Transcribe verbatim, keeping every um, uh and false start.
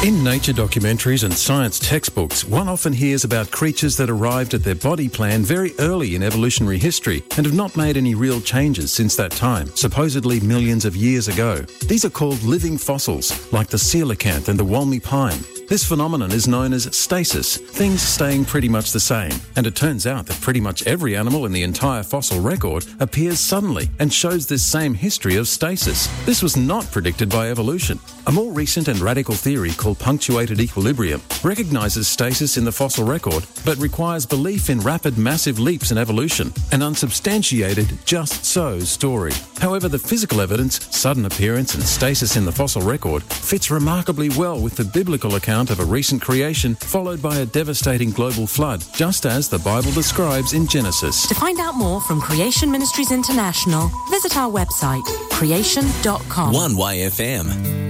In nature documentaries and science textbooks, one often hears about creatures that arrived at their body plan very early in evolutionary history and have not made any real changes since that time, supposedly millions of years ago. These are called living fossils, like the coelacanth and the Walmy pine. This phenomenon is known as stasis, things staying pretty much the same. And it turns out that pretty much every animal in the entire fossil record appears suddenly and shows this same history of stasis. This was not predicted by evolution. A more recent and radical theory called punctuated equilibrium recognises stasis in the fossil record, but requires belief in rapid massive leaps in evolution, an unsubstantiated just so story. However, the physical evidence, sudden appearance and stasis in the fossil record fits remarkably well with the biblical account of a recent creation followed by a devastating global flood, just as the Bible describes in Genesis. To find out more from Creation Ministries International, visit our website, creation dot com. one Y F M.